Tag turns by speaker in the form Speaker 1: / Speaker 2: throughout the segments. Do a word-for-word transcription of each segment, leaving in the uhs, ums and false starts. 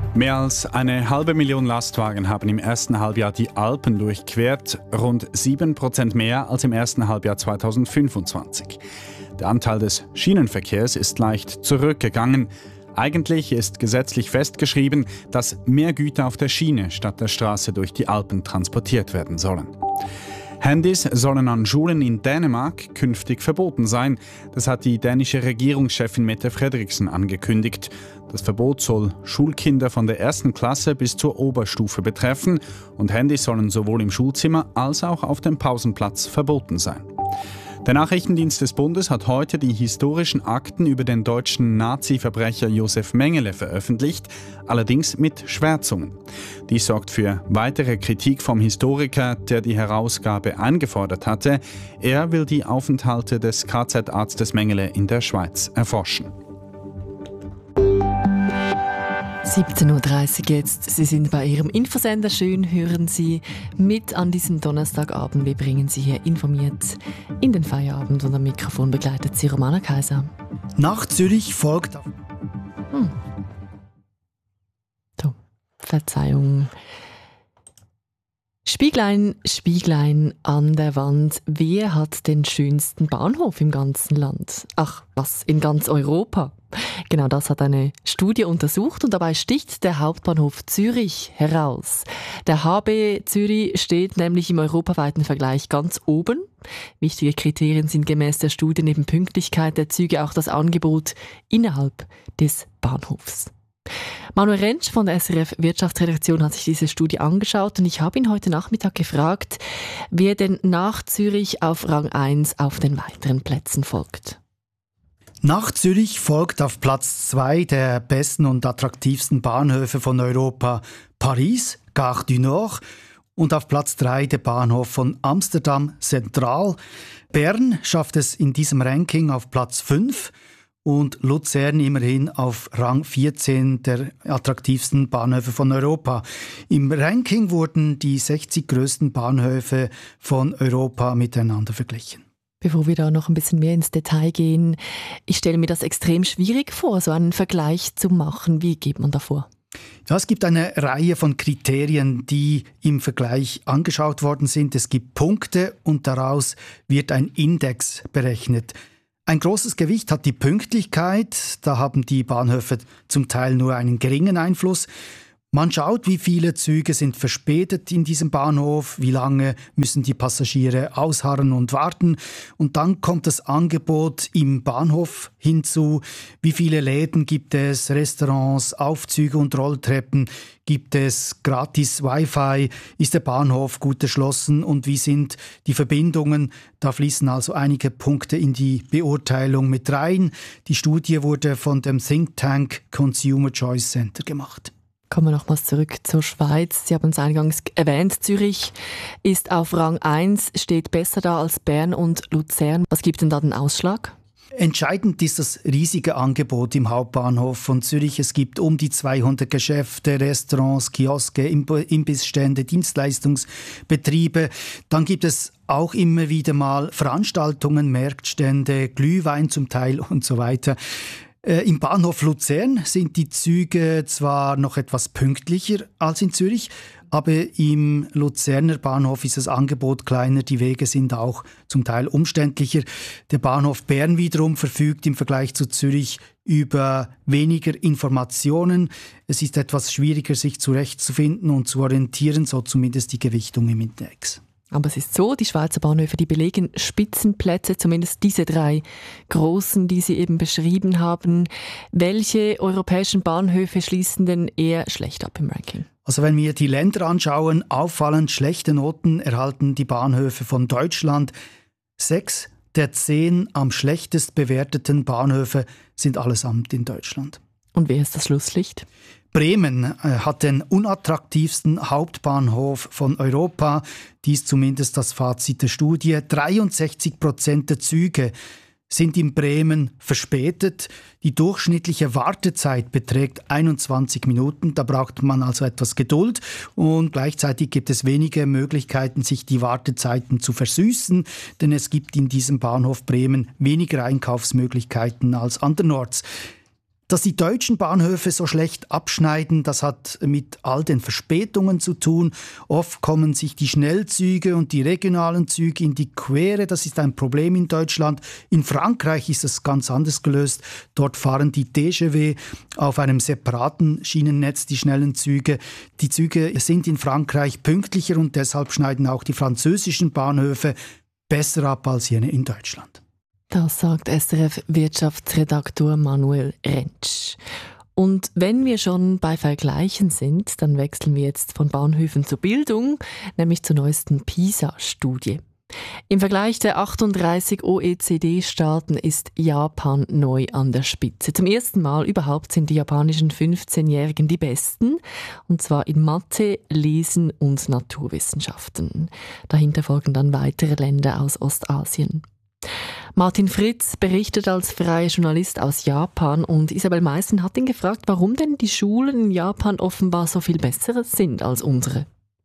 Speaker 1: Mehr als eine halbe Million Lastwagen haben im ersten Halbjahr die Alpen durchquert, rund sieben Prozent mehr als im ersten Halbjahr zweitausendfünfundzwanzig. Der Anteil des Schienenverkehrs ist leicht zurückgegangen. Eigentlich ist gesetzlich festgeschrieben, dass mehr Güter auf der Schiene statt der Straße durch die Alpen transportiert werden sollen. Handys sollen an Schulen in Dänemark künftig verboten sein. Das hat die dänische Regierungschefin Mette Frederiksen angekündigt. Das Verbot soll Schulkinder von der ersten Klasse bis zur Oberstufe betreffen und Handys sollen sowohl im Schulzimmer als auch auf dem Pausenplatz verboten sein. Der Nachrichtendienst des Bundes hat heute die historischen Akten über den deutschen Nazi-Verbrecher Josef Mengele veröffentlicht, allerdings mit Schwärzungen. Dies sorgt für weitere Kritik vom Historiker, der die Herausgabe eingefordert hatte. Er will die Aufenthalte des K Z-Arztes Mengele in der Schweiz erforschen.
Speaker 2: siebzehn Uhr dreißig jetzt. Sie sind bei Ihrem Infosender. Schön hören Sie mit an diesem Donnerstagabend. Wir bringen Sie hier informiert in den Feierabend und am Mikrofon begleitet Sie Romana Kaiser.
Speaker 3: Nach Zürich folgt...
Speaker 2: Hm. So, Verzeihung. Spieglein, Spieglein an der Wand, wer hat den schönsten Bahnhof im ganzen Land? Ach, was, in ganz Europa? Genau das hat eine Studie untersucht und dabei sticht der Hauptbahnhof Zürich heraus. Der H B Zürich steht nämlich im europaweiten Vergleich ganz oben. Wichtige Kriterien sind gemäß der Studie neben Pünktlichkeit der Züge auch das Angebot innerhalb des Bahnhofs. Manuel Rentsch von der S R F Wirtschaftsredaktion hat sich diese Studie angeschaut und ich habe ihn heute Nachmittag gefragt, wer denn nach Zürich auf Rang eins auf den weiteren Plätzen folgt.
Speaker 3: Nach Zürich folgt auf Platz zwei der besten und attraktivsten Bahnhöfe von Europa Paris, Gare du Nord, und auf Platz drei der Bahnhof von Amsterdam Central. Bern schafft es in diesem Ranking auf Platz fünf und Luzern immerhin auf Rang vierzehn der attraktivsten Bahnhöfe von Europa. Im Ranking wurden die sechzig größten Bahnhöfe von Europa miteinander verglichen.
Speaker 2: Bevor wir da noch ein bisschen mehr ins Detail gehen, ich stelle mir das extrem schwierig vor, so einen Vergleich zu machen. Wie geht man da vor?
Speaker 3: Ja, es gibt eine Reihe von Kriterien, die im Vergleich angeschaut worden sind. Es gibt Punkte und daraus wird ein Index berechnet. Ein großes Gewicht hat die Pünktlichkeit. Da haben die Bahnhöfe zum Teil nur einen geringen Einfluss. Man schaut, wie viele Züge sind verspätet in diesem Bahnhof, wie lange müssen die Passagiere ausharren und warten. Und dann kommt das Angebot im Bahnhof hinzu. Wie viele Läden gibt es, Restaurants, Aufzüge und Rolltreppen? Gibt es gratis Wi-Fi? Ist der Bahnhof gut erschlossen? Und wie sind die Verbindungen? Da fließen also einige Punkte in die Beurteilung mit rein. Die Studie wurde von dem Think Tank Consumer Choice Center gemacht.
Speaker 2: Kommen wir nochmals zurück zur Schweiz. Sie haben es eingangs erwähnt, Zürich ist auf Rang eins, steht besser da als Bern und Luzern. Was gibt denn da den Ausschlag?
Speaker 3: Entscheidend ist das riesige Angebot im Hauptbahnhof von Zürich. Es gibt um die zweihundert Geschäfte, Restaurants, Kioske, Imbissstände, Dienstleistungsbetriebe. Dann gibt es auch immer wieder mal Veranstaltungen, Marktstände, Glühwein zum Teil und so weiter. Im Bahnhof Luzern sind die Züge zwar noch etwas pünktlicher als in Zürich, aber im Luzerner Bahnhof ist das Angebot kleiner, die Wege sind auch zum Teil umständlicher. Der Bahnhof Bern wiederum verfügt im Vergleich zu Zürich über weniger Informationen. Es ist etwas schwieriger, sich zurechtzufinden und zu orientieren, so zumindest die Gewichtung im Index.
Speaker 2: Aber es ist so, die Schweizer Bahnhöfe, die belegen Spitzenplätze, zumindest diese drei großen, die Sie eben beschrieben haben. Welche europäischen Bahnhöfe schließen denn eher schlecht ab im Ranking?
Speaker 3: Also wenn wir die Länder anschauen, auffallend schlechte Noten erhalten die Bahnhöfe von Deutschland. Sechs der zehn am schlechtest bewerteten Bahnhöfe sind allesamt in Deutschland.
Speaker 2: Und wer ist das Schlusslicht?
Speaker 3: Bremen äh, hat den unattraktivsten Hauptbahnhof von Europa. Dies zumindest das Fazit der Studie. dreiundsechzig Prozent der Züge sind in Bremen verspätet. Die durchschnittliche Wartezeit beträgt einundzwanzig Minuten. Da braucht man also etwas Geduld. Und gleichzeitig gibt es wenige Möglichkeiten, sich die Wartezeiten zu versüßen. Denn es gibt in diesem Bahnhof Bremen weniger Einkaufsmöglichkeiten als andernorts. Dass die deutschen Bahnhöfe so schlecht abschneiden, das hat mit all den Verspätungen zu tun. Oft kommen sich die Schnellzüge und die regionalen Züge in die Quere. Das ist ein Problem in Deutschland. In Frankreich ist es ganz anders gelöst. Dort fahren die T G V auf einem separaten Schienennetz, die schnellen Züge. Die Züge sind in Frankreich pünktlicher und deshalb schneiden auch die französischen Bahnhöfe besser ab als jene in Deutschland.
Speaker 2: Das sagt S R F-Wirtschaftsredaktor Manuel Rentsch. Und wenn wir schon bei Vergleichen sind, dann wechseln wir jetzt von Bahnhöfen zur Bildung, nämlich zur neuesten PISA-Studie. Im Vergleich der achtunddreißig O E C D-Staaten ist Japan neu an der Spitze. Zum ersten Mal überhaupt sind die japanischen fünfzehnjährigen die Besten, und zwar in Mathe, Lesen und Naturwissenschaften. Dahinter folgen dann weitere Länder aus Ostasien. Martin Fritz berichtet als freier Journalist aus Japan und Isabel Meissen hat ihn gefragt, warum denn die Schulen in Japan offenbar so viel besser sind als unsere.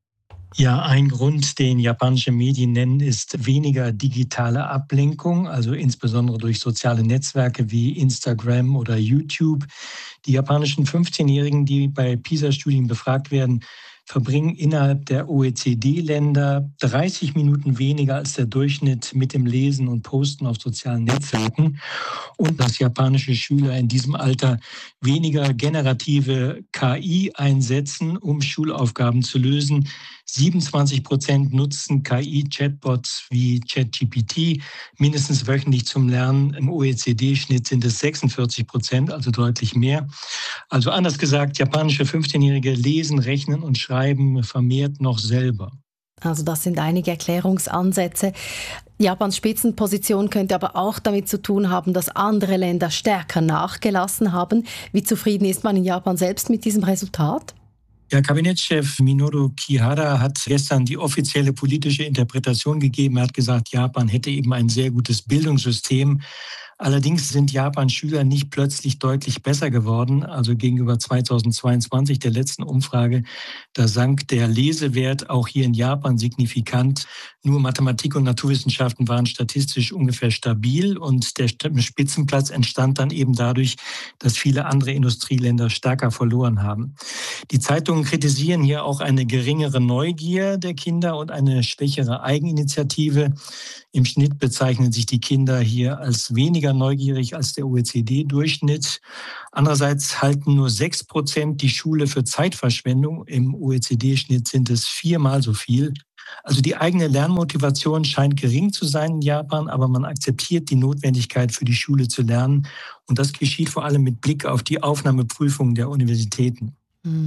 Speaker 4: Ja, ein Grund, den japanische Medien nennen, ist weniger digitale Ablenkung, also insbesondere durch soziale Netzwerke wie Instagram oder YouTube. Die japanischen fünfzehnjährigen, die bei PISA-Studien befragt werden, verbringen innerhalb der O E C D-Länder dreißig Minuten weniger als der Durchschnitt mit dem Lesen und Posten auf sozialen Netzwerken. Und dass japanische Schüler in diesem Alter weniger generative K I einsetzen, um Schulaufgaben zu lösen. siebenundzwanzig Prozent nutzen K I-Chatbots wie ChatGPT mindestens wöchentlich zum Lernen. Im O E C D-Schnitt sind es sechsundvierzig Prozent, also deutlich mehr. Also anders gesagt, japanische fünfzehnjährige lesen, rechnen und schreiben vermehrt noch selber.
Speaker 5: Also das sind einige Erklärungsansätze. Japans Spitzenposition könnte aber auch damit zu tun haben, dass andere Länder stärker nachgelassen haben. Wie zufrieden ist man in Japan selbst mit diesem Resultat?
Speaker 4: Ja, Kabinettschef Minoru Kihara hat gestern die offizielle politische Interpretation gegeben. Er hat gesagt, Japan hätte eben ein sehr gutes Bildungssystem. Allerdings sind Japans Schüler nicht plötzlich deutlich besser geworden. Also gegenüber zweitausendzweiundzwanzig, der letzten Umfrage, da sank der Lesewert auch hier in Japan signifikant. Nur Mathematik und Naturwissenschaften waren statistisch ungefähr stabil und der Spitzenplatz entstand dann eben dadurch, dass viele andere Industrieländer stärker verloren haben. Die Zeitungen kritisieren hier auch eine geringere Neugier der Kinder und eine schwächere Eigeninitiative. Im Schnitt bezeichnen sich die Kinder hier als weniger neugierig als der O E C D-Durchschnitt. Andererseits halten nur sechs Prozent die Schule für Zeitverschwendung. Im O E C D-Schnitt sind es viermal so viel. Also die eigene Lernmotivation scheint gering zu sein in Japan, aber man akzeptiert die Notwendigkeit, für die Schule zu lernen. Und das geschieht vor allem mit Blick auf die Aufnahmeprüfungen der Universitäten.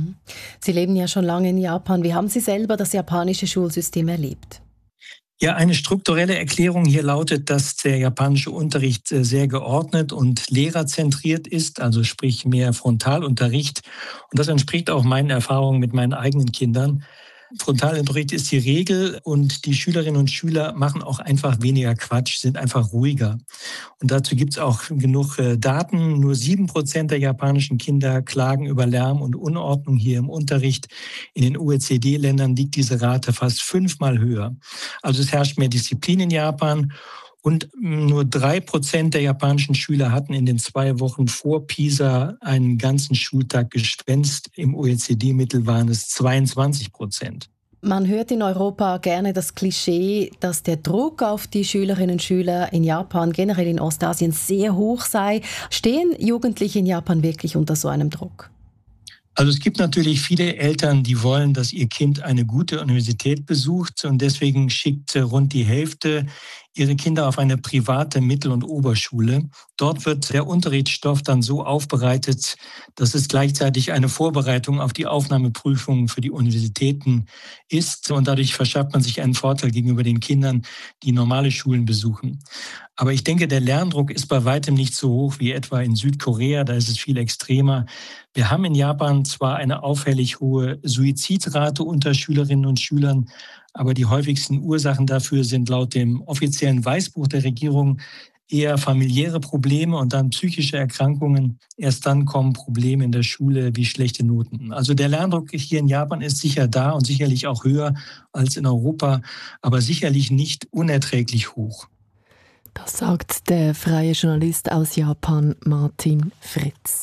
Speaker 5: Sie leben ja schon lange in Japan. Wie haben Sie selber das japanische Schulsystem erlebt?
Speaker 4: Ja, eine strukturelle Erklärung hier lautet, dass der japanische Unterricht sehr geordnet und lehrerzentriert ist, also sprich mehr Frontalunterricht. Und das entspricht auch meinen Erfahrungen mit meinen eigenen Kindern. Frontalunterricht ist die Regel und die Schülerinnen und Schüler machen auch einfach weniger Quatsch, sind einfach ruhiger. Und dazu gibt es auch genug Daten. Nur sieben Prozent der japanischen Kinder klagen über Lärm und Unordnung hier im Unterricht. In den O E C D-Ländern liegt diese Rate fast fünfmal höher. Also es herrscht mehr Disziplin in Japan. Und nur drei Prozent der japanischen Schüler hatten in den zwei Wochen vor PISA einen ganzen Schultag geschwänzt. Im O E C D-Mittel waren es zweiundzwanzig Prozent.
Speaker 5: Man hört in Europa gerne das Klischee, dass der Druck auf die Schülerinnen und Schüler in Japan, generell in Ostasien, sehr hoch sei. Stehen Jugendliche in Japan wirklich unter so einem Druck?
Speaker 4: Also es gibt natürlich viele Eltern, die wollen, dass ihr Kind eine gute Universität besucht und deswegen schickt rund die Hälfte ihre Kinder auf eine private Mittel- und Oberschule. Dort wird der Unterrichtsstoff dann so aufbereitet, dass es gleichzeitig eine Vorbereitung auf die Aufnahmeprüfungen für die Universitäten ist und dadurch verschafft man sich einen Vorteil gegenüber den Kindern, die normale Schulen besuchen. Aber ich denke, der Lerndruck ist bei weitem nicht so hoch wie etwa in Südkorea, da ist es viel extremer. Wir haben in Japan zwar eine auffällig hohe Suizidrate unter Schülerinnen und Schülern, aber die häufigsten Ursachen dafür sind laut dem offiziellen Weißbuch der Regierung eher familiäre Probleme und dann psychische Erkrankungen. Erst dann kommen Probleme in der Schule wie schlechte Noten. Also der Lerndruck hier in Japan ist sicher da und sicherlich auch höher als in Europa, aber sicherlich nicht unerträglich hoch.
Speaker 2: Das sagt der freie Journalist aus Japan, Martin Fritz.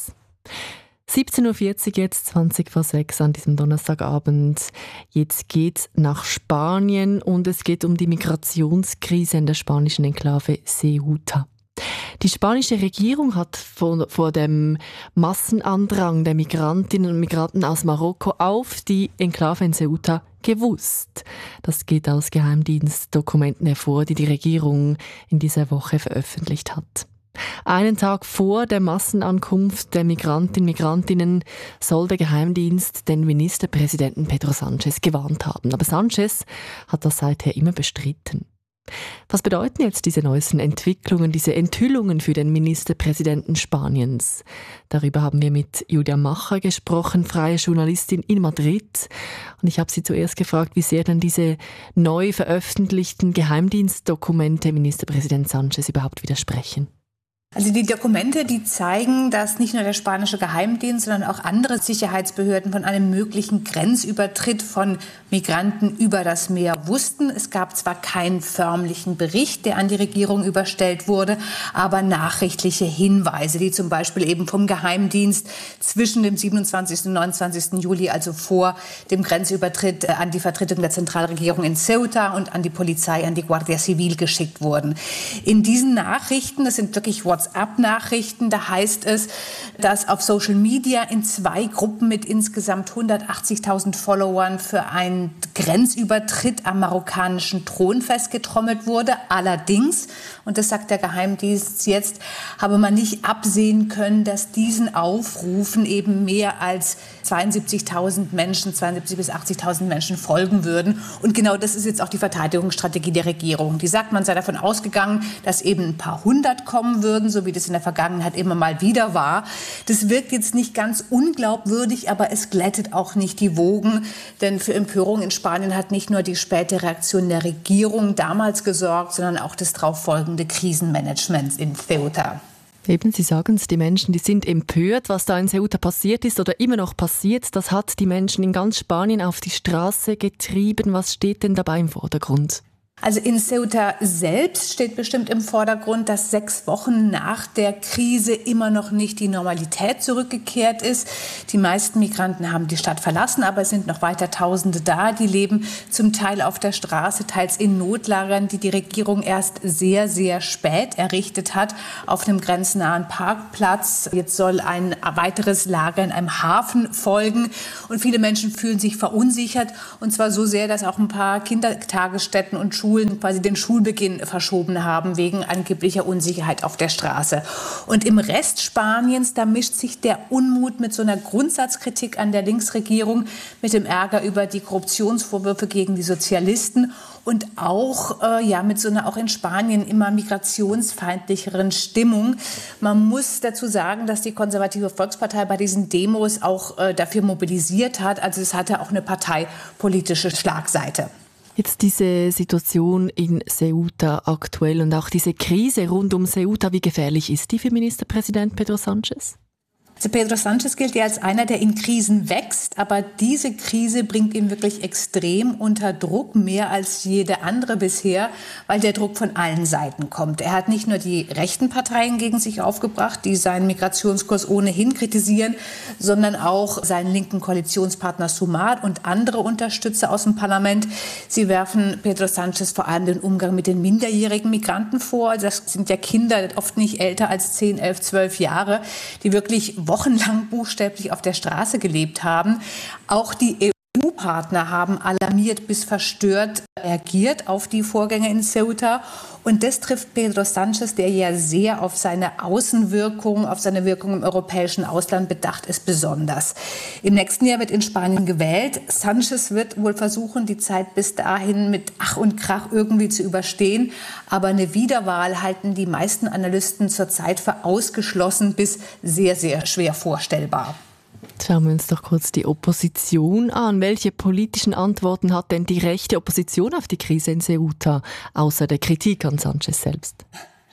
Speaker 2: siebzehn Uhr vierzig jetzt, zwanzig vor sechs an diesem Donnerstagabend. Jetzt geht's nach Spanien und es geht um die Migrationskrise in der spanischen Enklave Ceuta. Die spanische Regierung hat vor, vor dem Massenandrang der Migrantinnen und Migranten aus Marokko auf die Enklave in Ceuta gewusst. Das geht aus Geheimdienstdokumenten hervor, die die Regierung in dieser Woche veröffentlicht hat. Einen Tag vor der Massenankunft der Migrantinnen und Migrantinnen soll der Geheimdienst den Ministerpräsidenten Pedro Sánchez gewarnt haben. Aber Sánchez hat das seither immer bestritten. Was bedeuten jetzt diese neuesten Entwicklungen, diese Enthüllungen für den Ministerpräsidenten Spaniens? Darüber haben wir mit Julia Macher gesprochen, freie Journalistin in Madrid. Und ich habe sie zuerst gefragt, wie sehr denn diese neu veröffentlichten Geheimdienstdokumente Ministerpräsident Sánchez überhaupt widersprechen.
Speaker 6: Also die Dokumente, die zeigen, dass nicht nur der spanische Geheimdienst, sondern auch andere Sicherheitsbehörden von einem möglichen Grenzübertritt von Migranten über das Meer wussten. Es gab zwar keinen förmlichen Bericht, der an die Regierung überstellt wurde, aber nachrichtliche Hinweise, die zum Beispiel eben vom Geheimdienst zwischen dem siebenundzwanzigsten und neunundzwanzigsten Juli, also vor dem Grenzübertritt, an die Vertretung der Zentralregierung in Ceuta und an die Polizei, an die Guardia Civil geschickt wurden. In diesen Nachrichten, das sind wirklich WhatsApp-Nachrichten, da heißt es, dass auf Social Media in zwei Gruppen mit insgesamt hundertachtzigtausend Followern für einen Grenzübertritt am marokkanischen Thronfest getrommelt wurde. Allerdings, und das sagt der Geheimdienst jetzt, habe man nicht absehen können, dass diesen Aufrufen eben mehr als zweiundsiebzigtausend Menschen, zweiundsiebzig bis achtzigtausend Menschen folgen würden. Und genau das ist jetzt auch die Verteidigungsstrategie der Regierung. Die sagt, man sei davon ausgegangen, dass eben ein paar hundert kommen würden, so wie das in der Vergangenheit immer mal wieder war. Das wirkt jetzt nicht ganz unglaubwürdig, aber es glättet auch nicht die Wogen. Denn für Empörung in Spanien hat nicht nur die späte Reaktion der Regierung damals gesorgt, sondern auch das darauffolgende Krisenmanagement in Ceuta.
Speaker 2: Eben, Sie sagen es, die Menschen, die sind empört, was da in Ceuta passiert ist oder immer noch passiert. Das hat die Menschen in ganz Spanien auf die Straße getrieben. Was steht denn dabei im Vordergrund?
Speaker 6: Also in Ceuta selbst steht bestimmt im Vordergrund, dass sechs Wochen nach der Krise immer noch nicht die Normalität zurückgekehrt ist. Die meisten Migranten haben die Stadt verlassen, aber es sind noch weiter Tausende da. Die leben zum Teil auf der Straße, teils in Notlagern, die die Regierung erst sehr, sehr spät errichtet hat, auf einem grenznahen Parkplatz. Jetzt soll ein weiteres Lager in einem Hafen folgen. Und viele Menschen fühlen sich verunsichert. Und zwar so sehr, dass auch ein paar Kindertagesstätten und Schulen quasi den Schulbeginn verschoben haben wegen angeblicher Unsicherheit auf der Straße. Und im Rest Spaniens, da mischt sich der Unmut mit so einer Grundsatzkritik an der Linksregierung, mit dem Ärger über die Korruptionsvorwürfe gegen die Sozialisten und auch äh, ja mit so einer auch in Spanien immer migrationsfeindlicheren Stimmung. Man muss dazu sagen, dass die Konservative Volkspartei bei diesen Demos auch äh, dafür mobilisiert hat. Also es hatte auch eine parteipolitische Schlagseite.
Speaker 2: Jetzt diese Situation in Ceuta aktuell und auch diese Krise rund um Ceuta, wie gefährlich ist die für Ministerpräsident Pedro Sánchez?
Speaker 6: Also Pedro Sánchez gilt ja als einer, der in Krisen wächst, aber diese Krise bringt ihn wirklich extrem unter Druck, mehr als jede andere bisher, weil der Druck von allen Seiten kommt. Er hat nicht nur die rechten Parteien gegen sich aufgebracht, die seinen Migrationskurs ohnehin kritisieren, sondern auch seinen linken Koalitionspartner Sumar und andere Unterstützer aus dem Parlament. Sie werfen Pedro Sánchez vor allem den Umgang mit den minderjährigen Migranten vor. Das sind ja Kinder, oft nicht älter als zehn, elf, zwölf Jahre, die wirklich wochenlang buchstäblich auf der Straße gelebt haben. Auch die E U-Partner haben alarmiert bis verstört reagiert auf die Vorgänge in Ceuta. Und das trifft Pedro Sánchez, der ja sehr auf seine Außenwirkung, auf seine Wirkung im europäischen Ausland bedacht ist, besonders. Im nächsten Jahr wird in Spanien gewählt. Sánchez wird wohl versuchen, die Zeit bis dahin mit Ach und Krach irgendwie zu überstehen. Aber eine Wiederwahl halten die meisten Analysten zurzeit für ausgeschlossen bis sehr, sehr schwer vorstellbar.
Speaker 2: Schauen wir uns doch kurz die Opposition an. Welche politischen Antworten hat denn die rechte Opposition auf die Krise in Ceuta, außer der Kritik an Sánchez selbst?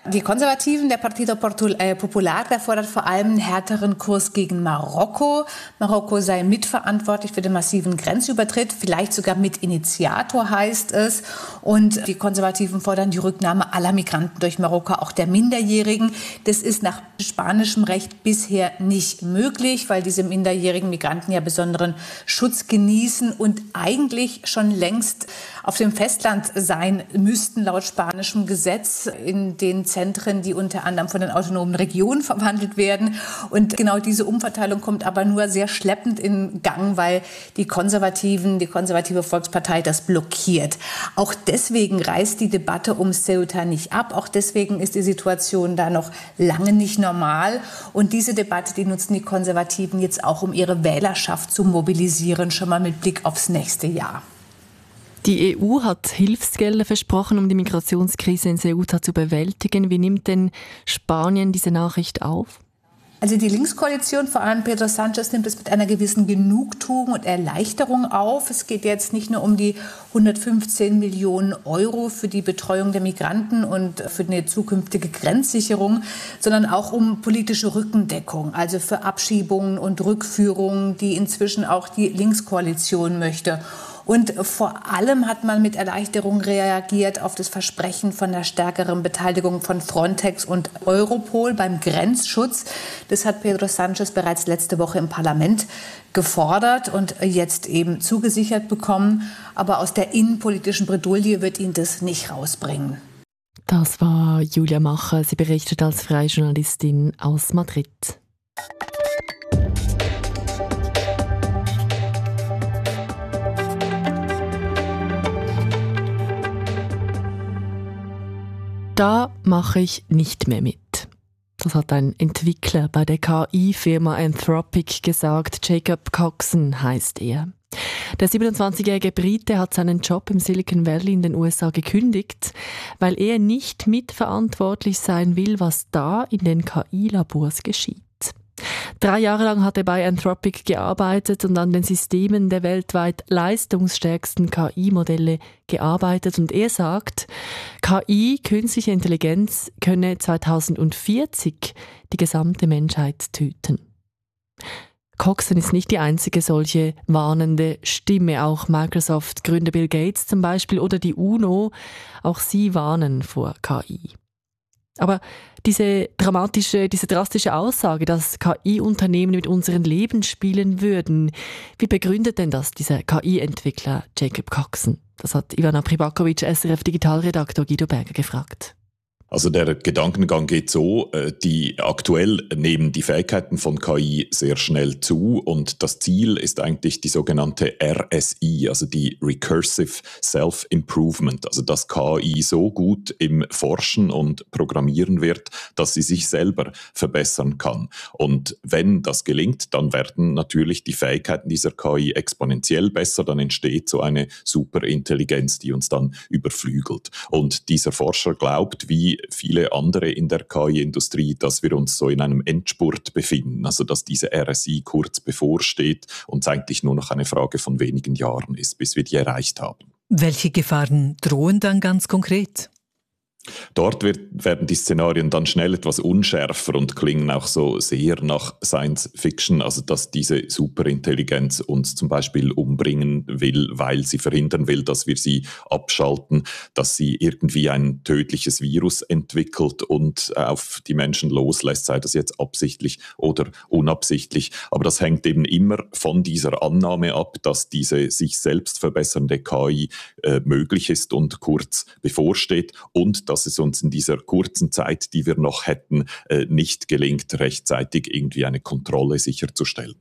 Speaker 6: Die Konservativen, der Partido Popular, der fordert vor allem einen härteren Kurs gegen Marokko. Marokko sei mitverantwortlich für den massiven Grenzübertritt, vielleicht sogar Mitinitiator heißt es. Und die Konservativen fordern die Rücknahme aller Migranten durch Marokko, auch der Minderjährigen. Das ist nach spanischem Recht bisher nicht möglich, weil diese minderjährigen Migranten ja besonderen Schutz genießen und eigentlich schon längst auf dem Festland sein müssten, laut spanischem Gesetz, in den Zentren, die unter anderem von den autonomen Regionen verwandelt werden. Und genau diese Umverteilung kommt aber nur sehr schleppend in Gang, weil die Konservativen, die konservative Volkspartei das blockiert. Auch deswegen reißt die Debatte um Ceuta nicht ab. Auch deswegen ist die Situation da noch lange nicht normal. Und diese Debatte, die nutzen die Konservativen jetzt auch, um ihre Wählerschaft zu mobilisieren, schon mal mit Blick aufs nächste Jahr.
Speaker 2: Die E U hat Hilfsgelder versprochen, um die Migrationskrise in Ceuta zu bewältigen. Wie nimmt denn Spanien diese Nachricht auf?
Speaker 6: Also die Linkskoalition, vor allem Pedro Sánchez, nimmt es mit einer gewissen Genugtuung und Erleichterung auf. Es geht jetzt nicht nur um die hundertfünfzehn Millionen Euro für die Betreuung der Migranten und für eine zukünftige Grenzsicherung, sondern auch um politische Rückendeckung, also für Abschiebungen und Rückführungen, die inzwischen auch die Linkskoalition möchte. Und vor allem hat man mit Erleichterung reagiert auf das Versprechen von der stärkeren Beteiligung von Frontex und Europol beim Grenzschutz. Das hat Pedro Sánchez bereits letzte Woche im Parlament gefordert und jetzt eben zugesichert bekommen. Aber aus der innenpolitischen Bredouille wird ihn das nicht rausbringen.
Speaker 2: Das war Julia Macher. Sie berichtet als freie Journalistin aus Madrid. Da mache ich nicht mehr mit. Das hat ein Entwickler bei der K I-Firma Anthropic gesagt. Jacob Coxon heißt er. Der siebenundzwanzigjährige Brite hat seinen Job im Silicon Valley in den U S A gekündigt, weil er nicht mitverantwortlich sein will, was da in den K I-Labors geschieht. Drei Jahre lang hat er bei Anthropic gearbeitet und an den Systemen der weltweit leistungsstärksten K I-Modelle gearbeitet. Und er sagt, K I, künstliche Intelligenz, könne zweitausendvierzig die gesamte Menschheit töten. Coxon ist nicht die einzige solche warnende Stimme. Auch Microsoft-Gründer Bill Gates zum Beispiel oder die UNO, auch sie warnen vor K I. Aber diese dramatische, diese drastische Aussage, dass K I-Unternehmen mit unserem Leben spielen würden, wie begründet denn das dieser K I-Entwickler Jacob Coxon? Das hat Ivana Pribakovic, S R F-Digitalredaktor Guido Berger gefragt.
Speaker 7: Also der Gedankengang geht so, die aktuell nehmen die Fähigkeiten von K I sehr schnell zu und das Ziel ist eigentlich die sogenannte R S I, also die Recursive Self-Improvement, also dass K I so gut im Forschen und Programmieren wird, dass sie sich selber verbessern kann. Und wenn das gelingt, dann werden natürlich die Fähigkeiten dieser K I exponentiell besser, dann entsteht so eine Superintelligenz, die uns dann überflügelt. Und dieser Forscher glaubt, wie viele andere in der K I-Industrie, dass wir uns so in einem Endspurt befinden, also dass diese R S I kurz bevorsteht und es eigentlich nur noch eine Frage von wenigen Jahren ist, bis wir die erreicht haben.
Speaker 8: Welche Gefahren drohen dann ganz konkret?
Speaker 7: Dort wird, werden die Szenarien dann schnell etwas unschärfer und klingen auch so sehr nach Science Fiction, also dass diese Superintelligenz uns zum Beispiel umbringen will, weil sie verhindern will, dass wir sie abschalten, dass sie irgendwie ein tödliches Virus entwickelt und auf die Menschen loslässt, sei das jetzt absichtlich oder unabsichtlich. Aber das hängt eben immer von dieser Annahme ab, dass diese sich selbst verbessernde K I äh, möglich ist und kurz bevorsteht und dass es uns in dieser kurzen Zeit, die wir noch hätten, nicht gelingt, rechtzeitig irgendwie eine Kontrolle sicherzustellen.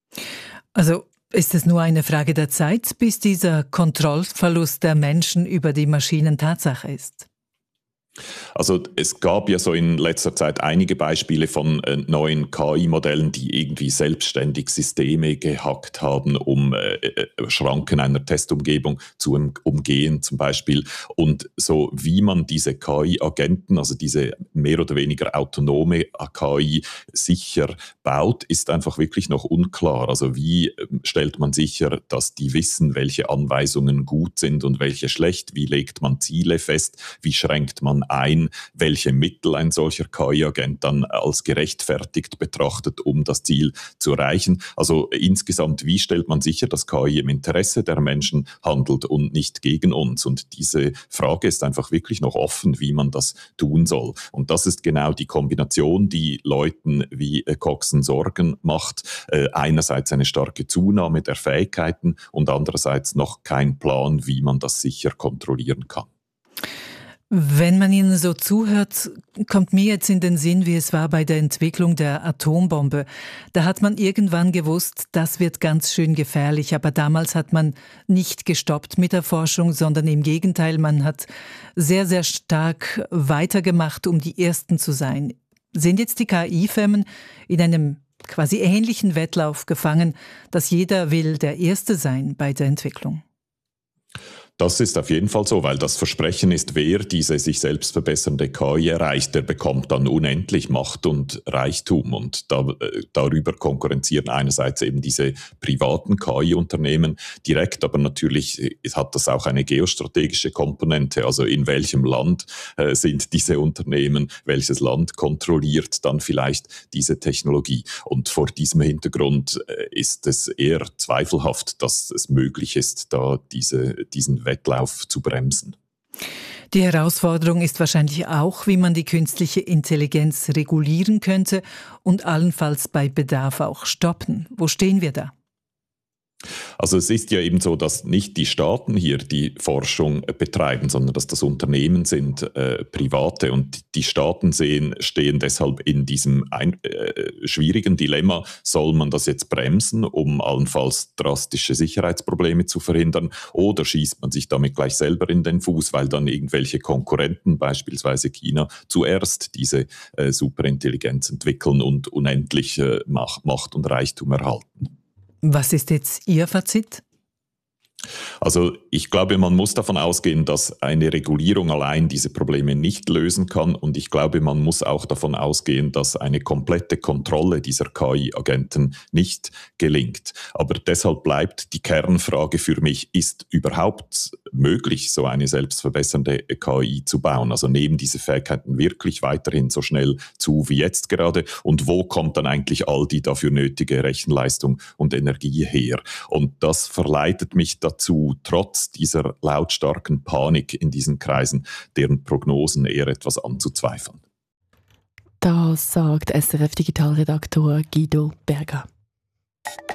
Speaker 8: Also ist es nur eine Frage der Zeit, bis dieser Kontrollverlust der Menschen über die Maschinen Tatsache ist?
Speaker 7: Also es gab ja so in letzter Zeit einige Beispiele von äh, neuen K I-Modellen, die irgendwie selbstständig Systeme gehackt haben, um äh, äh, Schranken einer Testumgebung zu um, umgehen zum Beispiel. Und so wie man diese K I-Agenten, also diese mehr oder weniger autonome K I sicher baut, ist einfach wirklich noch unklar. Also wie äh, stellt man sicher, dass die wissen, welche Anweisungen gut sind und welche schlecht? Wie legt man Ziele fest? Wie schränkt man dann ein, welche Mittel ein solcher K I-Agent dann als gerechtfertigt betrachtet, um das Ziel zu erreichen. Also insgesamt, wie stellt man sicher, dass K I im Interesse der Menschen handelt und nicht gegen uns? Und diese Frage ist einfach wirklich noch offen, wie man das tun soll. Und das ist genau die Kombination, die Leuten wie Coxon Sorgen macht. Äh, einerseits eine starke Zunahme der Fähigkeiten und andererseits noch kein Plan, wie man das sicher kontrollieren kann.
Speaker 8: Wenn man Ihnen so zuhört, kommt mir jetzt in den Sinn, wie es war bei der Entwicklung der Atombombe. Da hat man irgendwann gewusst, das wird ganz schön gefährlich, aber damals hat man nicht gestoppt mit der Forschung, sondern im Gegenteil, man hat sehr, sehr stark weitergemacht, um die Ersten zu sein. Sind jetzt die K I-Firmen in einem quasi ähnlichen Wettlauf gefangen, dass jeder will der Erste sein bei der Entwicklung?
Speaker 7: Das ist auf jeden Fall so, weil das Versprechen ist, wer diese sich selbst verbessernde K I erreicht, der bekommt dann unendlich Macht und Reichtum. Und da, äh, darüber konkurrenzieren einerseits eben diese privaten K I-Unternehmen direkt, aber natürlich hat das auch eine geostrategische Komponente. Also in welchem Land äh, sind diese Unternehmen, welches Land kontrolliert dann vielleicht diese Technologie. Und vor diesem Hintergrund äh, ist es eher zweifelhaft, dass es möglich ist, da diese, diesen Wettlauf zu bremsen.
Speaker 8: Die Herausforderung ist wahrscheinlich auch, wie man die künstliche Intelligenz regulieren könnte und allenfalls bei Bedarf auch stoppen. Wo stehen wir da?
Speaker 7: Also es ist ja eben so, dass nicht die Staaten hier die Forschung betreiben, sondern dass das Unternehmen sind, äh, private. Und die Staaten sehen, stehen deshalb in diesem ein, äh, schwierigen Dilemma, soll man das jetzt bremsen, um allenfalls drastische Sicherheitsprobleme zu verhindern, oder schießt man sich damit gleich selber in den Fuß, weil dann irgendwelche Konkurrenten, beispielsweise China, zuerst diese äh, Superintelligenz entwickeln und unendlich äh, Macht und Reichtum erhalten.
Speaker 8: Was ist jetzt Ihr Fazit?
Speaker 7: Also ich glaube, man muss davon ausgehen, dass eine Regulierung allein diese Probleme nicht lösen kann. Und ich glaube, man muss auch davon ausgehen, dass eine komplette Kontrolle dieser K I-Agenten nicht gelingt. Aber deshalb bleibt die Kernfrage für mich, ist überhaupt möglich, so eine selbstverbessernde K I zu bauen? Also nehmen diese Fähigkeiten wirklich weiterhin so schnell zu wie jetzt gerade? Und wo kommt dann eigentlich all die dafür nötige Rechenleistung und Energie her? Und das verleitet mich dazu, trotz dieser lautstarken Panik in diesen Kreisen, deren Prognosen eher etwas anzuzweifeln.
Speaker 2: Das sagt S R F-Digitalredaktor Guido Berger.